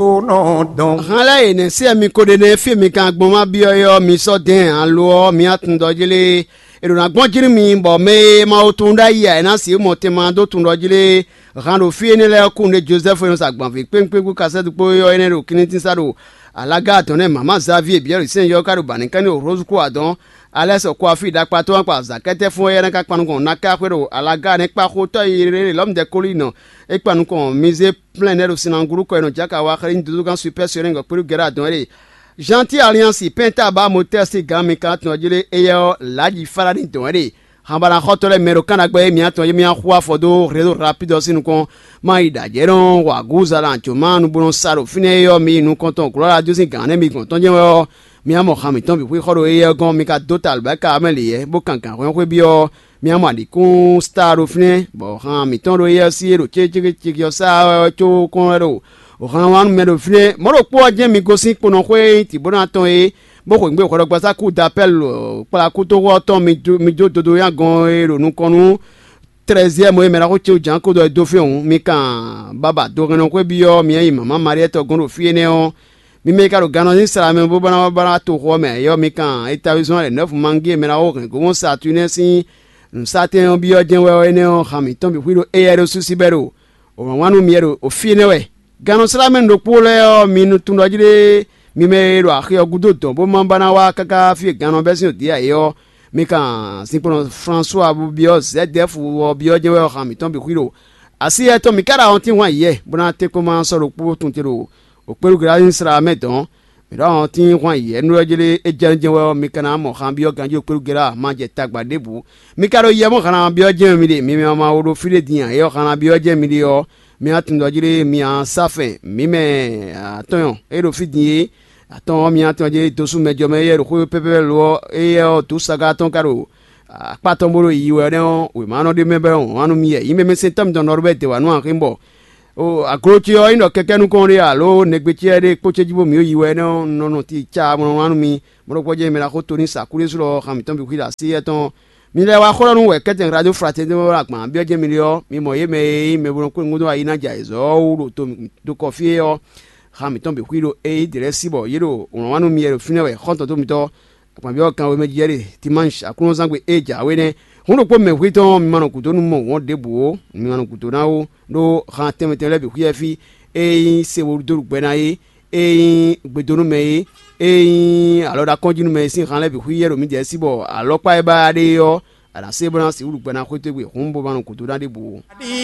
ko no don hala ene si mi ko de ne fi mi kan gbon ma bi oyo mi so den an lo mi atun dojile erona gbon jiri mi bo me ma o tun da ya na si mo te ma do tun dojile ran o fi ene le kun de Joseph no sagban fi penpe ku cassette po yo ene ro kini tin saro alaga ton e mama Xavier bi sen yo karu banikan o rose ko adon alẹ́sọ̀ kó afi ìdápa tó wọn pa zakẹ́tẹ́ fún ẹ̀rẹ́ ká panukọ̀ náà kápẹ́rò alága nípa kótó ìrere lọ́mùdẹ́ kórì náà ìpanukọ̀ mise plein ẹ̀rọ sinanguru kọ́ ẹ̀nà jáka wa kẹ́rin dúdú kan super sẹ́rẹ̀ ńgọ̀ pẹ̀lú gẹ́rẹ́ àdán rẹ̀ gentil alliance pẹ́ntà bá mo tẹ́sí gàmí kan tún ọjọ́ ẹ̀yẹ làjì farani dán rẹ̀ hanbara xɔtɔlɛ mɛro kana gbɛ miatɔ ye miaxɔ afɔdo réseau rapide sinu kɔn ma idajɛ dɔn waguza la ntoma nubolo saro fine yɔ mi nu kɔntɔn kura la josi gan ne mi kɔntɔn jɛ wɔ miamɔ hamitɔn bi ƒe xɔdo ye gɔn mi ka do ta alibɛ ka amɛli yɛ bo kankan xɔyɔ bi yɔ miamɔ adikun star do fine bɔn hamitɔn do ye si do tsetsetse yɔ sa tso kɔn do o han wanu mɛ do fine mɔdo kpɔ jɛ mi gosi kpɔnɔ xɔye tibona tɔn ye boko ngbe ko gbasa ku d'appel pala ku to woto mi do do ya gon ero nu konu 13e mo mera ko che jan ko do fi on mi kan baba do ran ko bi yo mi yi mama Mariette gon ro fi ne on mi me ka ro ganon ni sala me bo bana to ho me yo mi kan établissement le 9 mangi mera o ko sa tune si sa te on bi yo jen we ne on khami ton bi wi e ero susi bero o wanu mi ero o fi ne we ganon sala me ndo pole yo mi nu tun do jide mi me ro akhiyo gudo don bo man bana wa kaka fi ganon be sin dia yo mi kan simplement François Abubio ZDF wo bio je we khami ton bi khiro asi e to mi kara on ti wan ye bona te ko man so ro po tun ti ro o pelu gra sra medon mi ra on ti wan ye nu jele e je we mi kana mo khan bio ganjo pelu gra ma je tagba debu mi karo ye mo kana bio je mi de mi ma wo ro fi de dian yo kana bio je mi de yo mi atun do jele mi an safe mi me aton e ro fi die aton mi aton je to su mejo me ye ro ko pepe lo e o tu saga ton karo paton boro yi we no we mano de mebe on anu mi e me setam don orbete wa no akimbo o akrochi o ino keke nu kon ri alo negbechi ere poche jibo mi o yi we no ti cha mo anu mi mo ko je me la ko to ni sakure su lo khamiton bi kwida si eton mi le wa kholo nu we keten radio fraternité mo akman bi o je mi yo mi mo ye me bo ko ngudo ayi na jaizo o to do coffee yo Hamilton be kwiro e dire sibo yero wanu mi ero finewe khonto to mito akpan bi o kan we meji yere timansh akuno sangwe eja we ne huno po me kwito mi mano kuto nu mo won debu mi mano kuto na o do khan temetele bi khuyefi e se wo do gbena yi e gbedonu me e alo da konjinu me sin khan le bi khuyero mi je sibo alo pa e ba de yo ala se bona si uru gbena kwito gbe humbo mano kuto na debu